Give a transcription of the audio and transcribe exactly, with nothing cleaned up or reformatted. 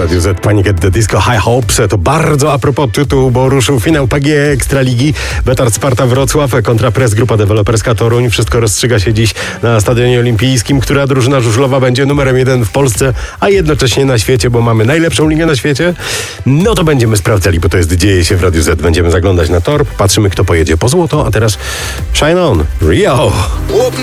Radiu Z. Panic at the Disco High Hopes. To bardzo a propos tytułu, bo ruszył finał P G E Ekstraligi. Betard Sparta Wrocław kontra Press Grupa Deweloperska Toruń. Wszystko rozstrzyga się dziś na Stadionie Olimpijskim. Która drużyna żużlowa będzie numerem jeden w Polsce, a jednocześnie na świecie, bo mamy najlepszą ligę na świecie? No to będziemy sprawdzali, bo to jest Dzieje się w Radiu Z. Będziemy zaglądać na tor, patrzymy, kto pojedzie po złoto, a teraz Shine On, Rio.